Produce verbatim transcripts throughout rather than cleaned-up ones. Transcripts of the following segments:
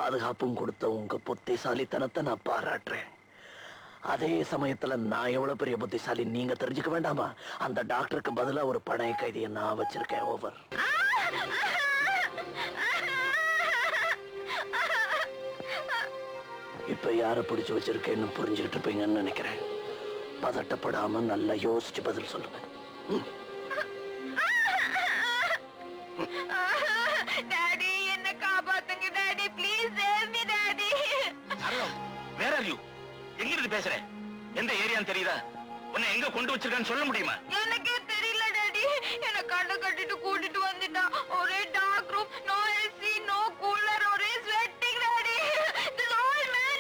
பாதுகாப்பும் கொடுத்த உங்க புத்திசாலித்தனத்தை நான் பாராட்டுறேன். அதே சமயத்துல நான் எவ்வளவு பெரிய புத்திசாலி நீங்க தெரிஞ்சுக்க வேண்டாமா? அந்த டாக்டருக்கு பதிலா ஒரு பழைய கைதியை நான் வச்சிருக்கேன். ஓவர். இப்ப யார பிடிச்சு வச்சிருக்கேன்னு புரிஞ்சுக்கிட்டு இருப்பீங்கன்னு நினைக்கிறேன். பதட்டப்படாம நல்லா யோசிச்சு பதில் சொல்லுங்க. டாடி என்ன காப்பாத்துங்க daddy, please save me daddy. வேற யூ எங்க இருந்து பேசுற? எந்த ஏரியான்னு தெரியுதா? உன்னை எங்க கொண்டு வச்சிருக்கான்னு சொல்ல முடியுமா? எனக்கே தெரியல டாடி. என்ன கண்ணு கட்டிட்டு கூட்டிட்டு வந்துட்டா. ஒரே dark room, no AC, no cooler, ஒரே sweating daddy. This all man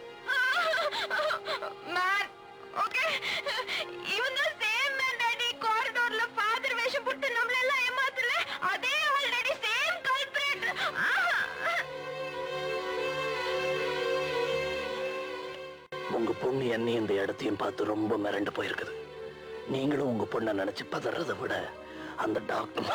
man okay, இவன் தான் சேம் மேன் டாடி. காரிடோர்ல ஃபாதர் வேஷம் போட்டு நம்மள எல்லாம் ஏமாத்தல அதே ஆள் டாடி. சேம் கல்பிரேட். உங்க பொண்ணு என்னை இந்த இடத்தையும் பார்த்து ரொம்ப மிரண்டு போயிருக்குது. நீங்களும் உங்க பொண்ணை நினைச்சு பதறதை விட அந்த டாக்டர்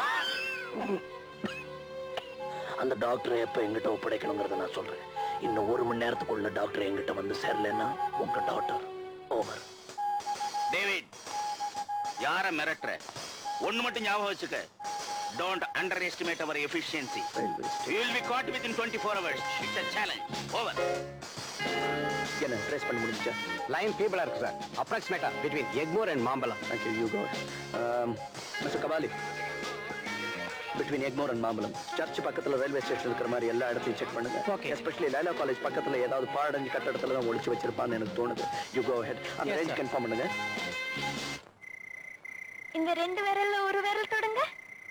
அந்த டாக்டரை எப்ப எங்கிட்ட ஒப்படைக்கணுங்கிறத நான் சொல்றேன். இன்னும் ஒரு மணி நேரத்துக்குள்ள டாக்டர் எங்கிட்ட வந்து சேரலன்னா உங்க டாக்டர் ஓவர். டேவிட், யார மிரட்டுற? ஒண்ணு மட்டும் ஞாபகம் வச்சுக்க. Don't underestimate our efficiency. You will be caught within twenty-four hours. It's a challenge. Over. என்ன ட்ரேஸ் பண்ண முடிஞ்சா? லைன் ஃபீபிளா இருக்கு sir. அப்ராக்சிமேட்டா between Egmore and Mambalam. Thank you. You go. Um, mister Kabali, between Egmore and Mambalam search பக்கத்துல ரயில்வே ஸ்டேஷன் இருக்கிற மாதிரி எல்லா இடத்தையும் check பண்ணுங்க. ஓகே. எஸ்பெஷலி லைலா காலேஜ் பக்கத்துல ஏதாவது பாடஞ்சு கட்டடத்துல தான் ஒளிச்சு வச்சிருப்பான்னு எனக்கு தோணுது. You go head. அந்த ரேஞ்ச் கன்ஃபார்ம் பண்ணுங்க. இந்த ரெண்டு விரல்ல ஒரு விரல் தொடுங்க.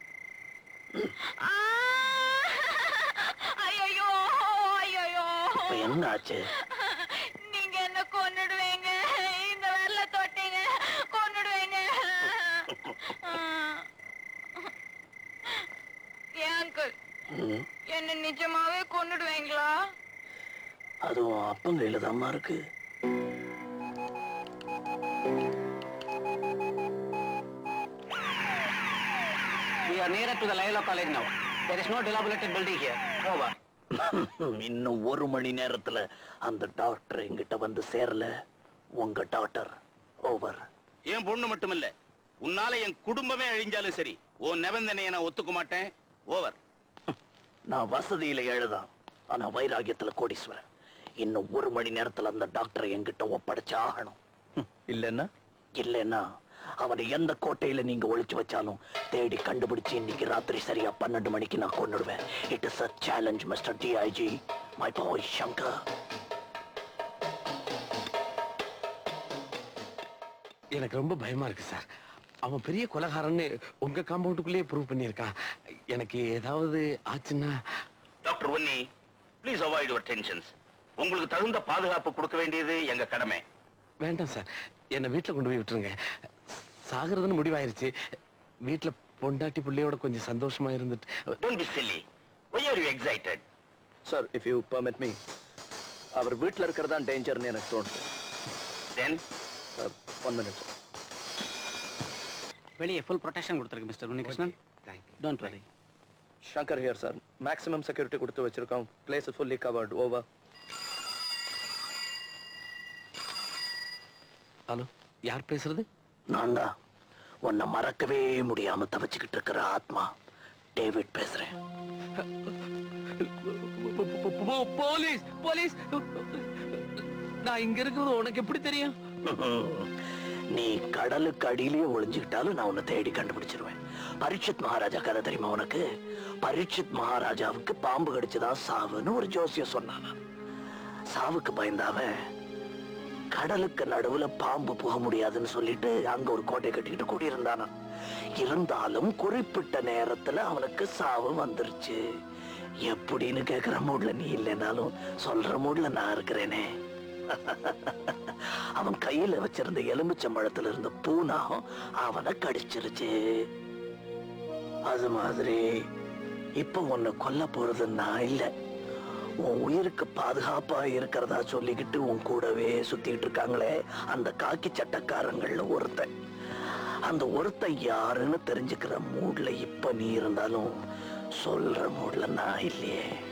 ஐயோ ஐயோ, என்ன ஆச்சு? நீங்க என்ன கொன்னுடுவீங்க. இந்த விரல தொட்டீங்க கொன்னுடுவீங்க. அங்கிள், என்ன நிஜமாவே கொன்னுடுவீங்களா? அதுவும் அப்பங்கையில தாம்மா இருக்கு. We are nearer to the Layla College now. There is no dilapidated building here. Over. இன்னும் ஒரு மணி நேரத்துல அந்த டாக்டர் எங்கிட்ட வந்து சேரல உங்க டாக்டர் ஓவர். என் பொண்ணு மட்டும் இல்ல, உன்னால என் குடும்பமே அழிஞ்சாலும் சரி உன் நிபந்தனையை நான் ஒத்துக்க மாட்டேன். ஓவர். நான் வசதியில எழுதான், ஆனா வைராகியத்துல கோடீஸ்வரன். இன்னும் ஒரு மணி நேரத்துல அந்த டாக்டரை என்கிட்ட ஒப்படைச்சு ஆகணும். இல்லன்னா இல்லன்னா அவனை எந்த கோட்டையில நீங்க ஒளிச்சு வச்சாலும் தேடி கண்டுபிடிச்சு இன்னைக்கு ராத்திரி சரியா பன்னெண்டு மணிக்கு நான் கொண்டுடுவேன். It is a challenge, mister DIG. My boy Shankar. எனக்கு ரொம்ப பயமா இருக்கு சார். அவன் பெரிய கொலைகாரன்னு உங்க காம்பவுண்டுக்குள்ளேயே ப்ரூவ் பண்ணியிருக்கான். எனக்கு ஏதாவது ஆச்சுன்னா? Doctor ஒன்னி, please avoid your tensions. உங்களுக்கு தகுந்த பாதுகாப்பு கொடுக்க வேண்டியது எங்க கடமை. வேண்டாம் சார், என்னை வீட்டில் கொண்டு போய் விட்டுருங்க. சாகிறதுன்னு முடிவாயிருச்சு. வீட்டில் பொண்டாட்டி பிள்ளையோட கொஞ்சம் சந்தோஷமா இருந்துட்டு. Don't be silly. Why are you excited? Sir, if you permit me, அவர் வீட்டில் இருக்கிறதா டேஞ்சர்னு எனக்கு தோணுது. Then uh, one minute. வெளியே ஃபுல் ப்ரொடெக்ஷன் கொடுத்துருக்கு mister Unnikrishnan. Don't worry. Shankar here, sir. Maximum security கொடுத்து வச்சிருக்கோம். Place is fully covered. Over. Hello, யார் பேசுறது? நான் தான் உன்னை மறக்கவே முடியாம தவச்சுக்கிட்டு இருக்கிற ஆத்மா டேவிட் பேசுறேன். போலீஸ் போலீஸ், நான் இங்க இருக்கிறது உனக்கு எப்படி தெரியும்? நீ கடலுக்கு அடியிலேயே ஒளிஞ்சுக்கிட்டாலும் நான் உன்னை தேடி கண்டுபிடிச்சிருவேன். பரீட்சித் மகாராஜா கதை தெரியுமா உனக்கு? பரீட்சித் மகாராஜாவுக்கு பாம்பு கடிச்சுதான் சாவுன்னு ஒரு ஜோசியம் சொன்னான். சாவுக்கு பயந்தாவன் கடலுக்கு நடுவுல பாம்பு போக முடியாதுன்னு சொல்லிட்டு அங்க ஒரு கோட்டை கட்டிக்கிட்டு கூடியிருந்தானா. இருந்தாலும் குறிப்பிட்ட நேரத்துல அவனுக்கு சாவு வந்துருச்சு. எப்படின்னு கேக்குற மூட்ல நீ இல்லைனாலும் சொல்ற மூட்ல நான் இருக்கிறேனே. அவன் கையில வச்சிருந்த எலுமிச்சம்பழத்துல இருந்த பூனாகம் அவனை கடிச்சிருச்சு. அது மாதிரி இப்ப உன்னை கொல்ல போறது நான் இல்ல, உன் உயிருக்கு பாதுகாப்பா இருக்கிறதா சொல்லிக்கிட்டு உன் கூடவே சுத்திட்டு இருக்காங்களே அந்த காக்கி சட்டக்காரங்கள்ல ஒருத்தன். அந்த ஒருத்தன் யாருன்னு தெரிஞ்சுக்கிற மூட்ல இப்ப நீ இருந்தாலும் சொல்ற மூட்ல நான் இல்லையே.